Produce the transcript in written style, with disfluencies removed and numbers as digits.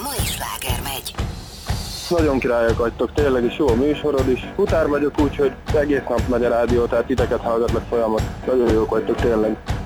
mai sláger megy. Nagyon királyok vagytok, tényleg is jó a műsorod is. Futár vagyok úgy, hogy egész nap megy a rádió, tehát titeket hallgatlak folyamat. Nagyon jók vagytok, tényleg.